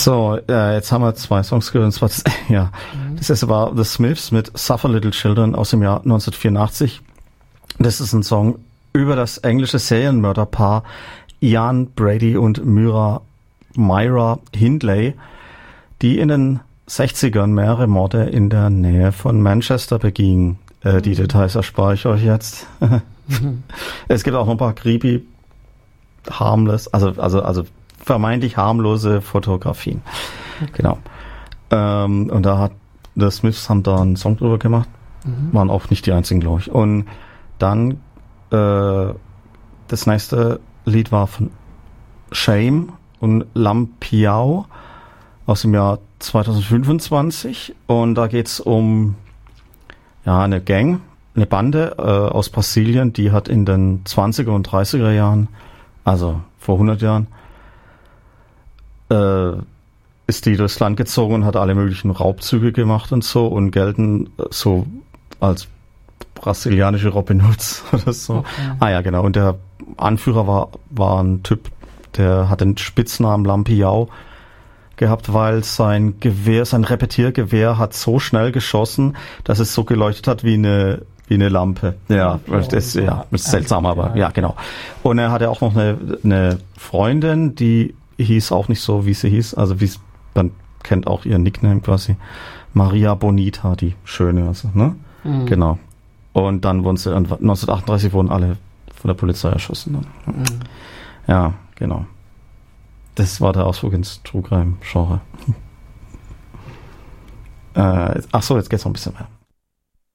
So, jetzt haben wir 2 Songs gehört. Und zwar das erste war The Smiths mit Suffer Little Children aus dem Jahr 1984. Das ist ein Song über das englische Serienmörderpaar Ian Brady und Myra Hindley, die in den 60ern mehrere Morde in der Nähe von Manchester begingen. Die Details erspare ich euch jetzt. Es gibt auch noch ein paar creepy, also vermeintlich harmlose Fotografien. Okay. Genau. Und da hat The Smiths haben da einen Song drüber gemacht. Waren auch nicht die einzigen, glaube ich. Und dann das nächste Lied war von Shame und Lampiao aus dem Jahr 2025. Und da geht's um eine Gang, eine Bande aus Brasilien, die hat in den 20er und 30er Jahren, also vor 100 Jahren, ist die durchs Land gezogen und hat alle möglichen Raubzüge gemacht und so und gelten so als brasilianische Robin Hoods oder so. Okay. Ja, genau. Und der Anführer war ein Typ, der hat den Spitznamen Lampiao gehabt, weil sein Repetiergewehr hat so schnell geschossen, dass es so geleuchtet hat wie eine Lampe. Ja, das ist seltsam, aber ja, genau. Und er hatte auch noch eine Freundin, die hieß auch nicht so, wie sie hieß, also man kennt auch ihren Nickname quasi, Maria Bonita, die Schöne, also, ne? Mhm. Genau. Und dann 1938 wurden alle von der Polizei erschossen. Dann. Mhm. Ja, genau. Das war der Ausflug ins True Crime Genre. Jetzt geht's noch ein bisschen weiter.